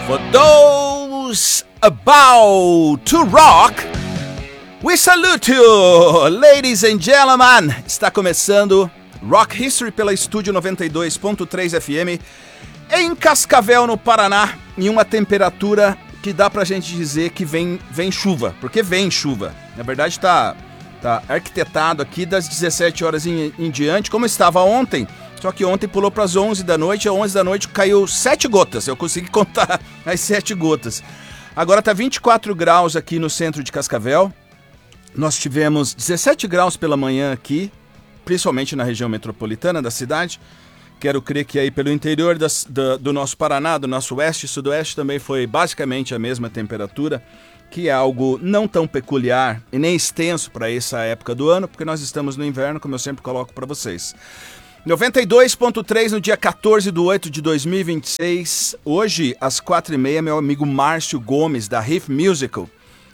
For those about to rock, we salute you, ladies and gentlemen. Está começando Rock History pela Estúdio 92.3 FM em Cascavel, no Paraná, em uma temperatura que dá pra gente dizer que vem chuva, porque vem chuva. Na verdade tá arquitetado aqui das 17 horas em diante, como estava ontem. Só que ontem pulou para as 11 da noite, às 11 da noite caiu 7 gotas, eu consegui contar as 7 gotas. Agora tá 24 graus aqui no centro de Cascavel, nós tivemos 17 graus pela manhã aqui, principalmente na região metropolitana da cidade. Quero crer que aí pelo interior do nosso Paraná, do nosso oeste e sudoeste também foi basicamente a mesma temperatura, que é algo não tão peculiar e nem extenso para essa época do ano, porque nós estamos no inverno, como eu sempre coloco para vocês. 92.3 no dia 14/8/2026. Hoje, às 4h30, meu amigo Márcio Gomes, da Riff Musical,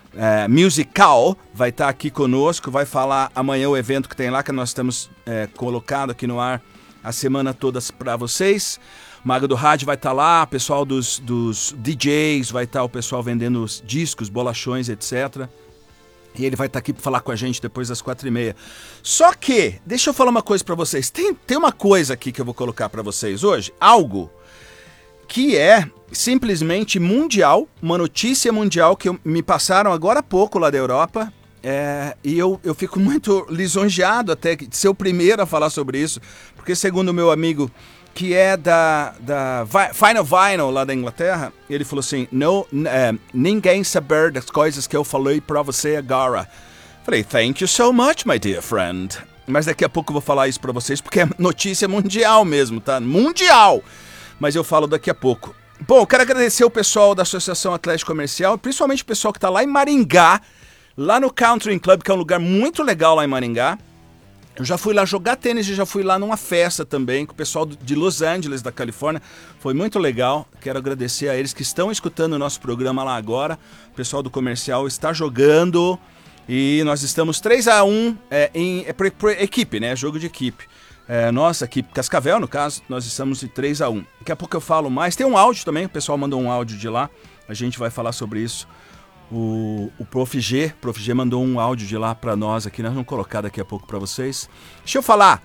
vai estar aqui conosco, vai falar amanhã o evento que tem lá, que nós estamos colocado aqui no ar a semana toda para vocês. Maga do Rádio vai estar lá, o pessoal dos DJs, vai estar o pessoal vendendo os discos, bolachões, etc. E ele vai estar aqui para falar com a gente depois das 4h30. Só que, deixa eu falar uma coisa para vocês. Tem uma coisa aqui que eu vou colocar para vocês hoje. Algo que é simplesmente mundial. Uma notícia mundial que me passaram agora há pouco lá da Europa. E eu fico muito lisonjeado até de ser o primeiro a falar sobre isso. Porque segundo o meu amigo, que é da Final Vinyl lá da Inglaterra, ele falou assim, ninguém saber das coisas que eu falei pra você agora. Falei, thank you so much, my dear friend. Mas daqui a pouco eu vou falar isso pra vocês, porque é notícia mundial mesmo, tá? Mundial! Mas eu falo daqui a pouco. Bom, eu quero agradecer o pessoal da Associação Atlético Comercial, principalmente o pessoal que tá lá em Maringá, lá no Country Club, que é um lugar muito legal lá em Maringá. Eu já fui lá jogar tênis e já fui lá numa festa também com o pessoal de Los Angeles, da Califórnia. Foi muito legal. Quero agradecer a eles que estão escutando o nosso programa lá agora. O pessoal do comercial está jogando e nós estamos 3-1 em equipe, né? Jogo de equipe. Nossa equipe, Cascavel no caso, nós estamos em 3-1. Daqui a pouco eu falo mais. Tem um áudio também, o pessoal mandou um áudio de lá. A gente vai falar sobre isso. O Prof. G mandou um áudio de lá pra nós aqui, nós vamos colocar daqui a pouco pra vocês. Deixa eu falar,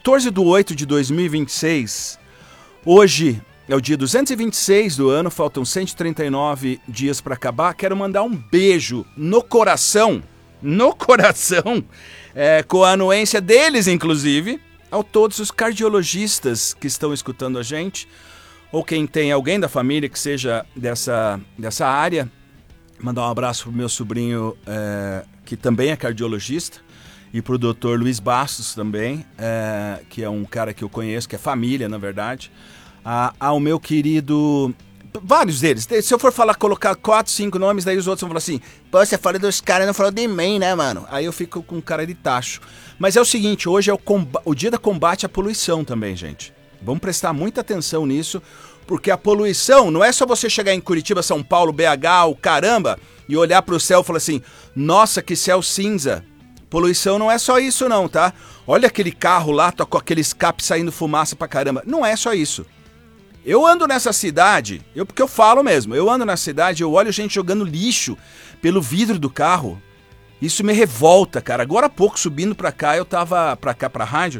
14/8/2026, hoje é o dia 226 do ano, faltam 139 dias pra acabar. Quero mandar um beijo no coração, com a anuência deles inclusive, a todos os cardiologistas que estão escutando a gente, ou quem tem alguém da família que seja dessa área. Mandar um abraço pro meu sobrinho, que também é cardiologista, e pro Dr. Luiz Bastos também, que é um cara que eu conheço, que é família, na verdade. Ao meu querido... Vários deles. Se eu for colocar 4, 5 nomes, daí os outros vão falar assim, pô, você fala dos caras, não falou de mim, né, mano? Aí eu fico com cara de tacho. Mas é o seguinte, hoje é o dia da combate à poluição também, gente. Vamos prestar muita atenção nisso, porque a poluição não é só você chegar em Curitiba, São Paulo, BH, o caramba, e olhar para o céu e falar assim, nossa, que céu cinza. Poluição não é só isso não, tá? Olha aquele carro lá, tá com aquele escape saindo fumaça pra caramba. Não é só isso. Eu ando nessa cidade, porque eu falo mesmo, eu ando na cidade, eu olho gente jogando lixo pelo vidro do carro. Isso me revolta, cara. Agora há pouco, subindo pra cá, eu tava pra rádio,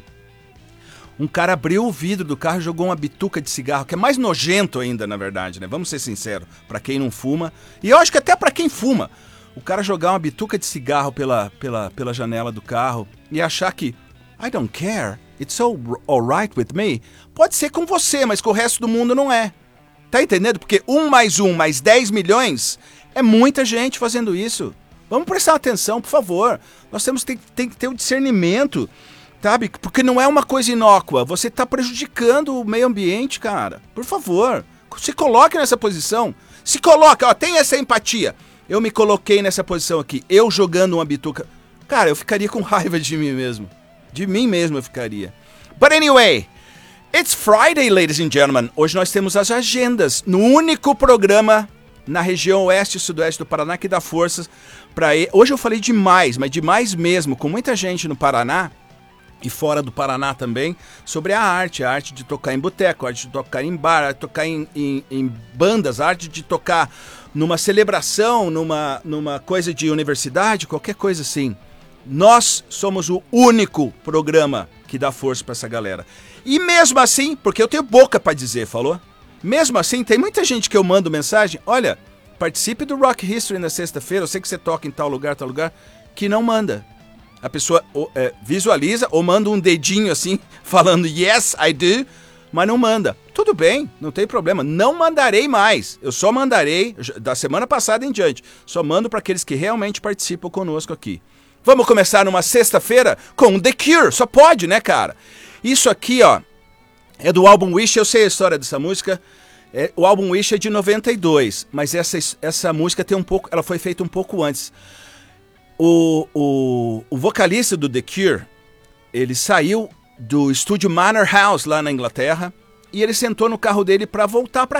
um cara abriu o vidro do carro e jogou uma bituca de cigarro, que é mais nojento ainda, na verdade, né? Vamos ser sinceros, pra quem não fuma. E eu acho que até pra quem fuma. O cara jogar uma bituca de cigarro pela janela do carro e achar que I don't care, it's alright with me. Pode ser com você, mas com o resto do mundo não é. Tá entendendo? Porque 1 mais 1 mais 10 milhões é muita gente fazendo isso. Vamos prestar atenção, por favor. Nós tem que ter o discernimento, sabe? Porque não é uma coisa inócua. Você está prejudicando o meio ambiente, cara. Por favor, se coloque nessa posição. Se coloca, tem essa empatia. Eu me coloquei nessa posição aqui. Eu jogando uma bituca. Cara, eu ficaria com raiva de mim mesmo. De mim mesmo eu ficaria. But anyway, it's Friday, ladies and gentlemen. Hoje nós temos as agendas no único programa na região oeste e sudoeste do Paraná que dá forças para... Hoje eu falei demais, mas demais mesmo, com muita gente no Paraná. e fora do Paraná também, sobre a arte de tocar em boteco, a arte de tocar em bar, a arte de tocar em bandas, a arte de tocar numa celebração, numa coisa de universidade, qualquer coisa assim. Nós somos o único programa que dá força para essa galera. E mesmo assim, porque eu tenho boca para dizer, falou? Mesmo assim, tem muita gente que eu mando mensagem, olha, participe do Rock History na sexta-feira, eu sei que você toca em tal lugar, que não manda. A pessoa visualiza ou manda um dedinho assim, falando yes, I do, mas não manda. Tudo bem, não tem problema. Não mandarei mais. Eu só mandarei, da semana passada em diante, só mando para aqueles que realmente participam conosco aqui. Vamos começar numa sexta-feira com The Cure. Só pode, né, cara? Isso aqui, ó, é do álbum Wish. Eu sei a história dessa música. O álbum Wish é de 92, mas essa música tem ela foi feita um pouco antes. O vocalista do The Cure, ele saiu do estúdio Manor House lá na Inglaterra e ele sentou no carro dele para voltar para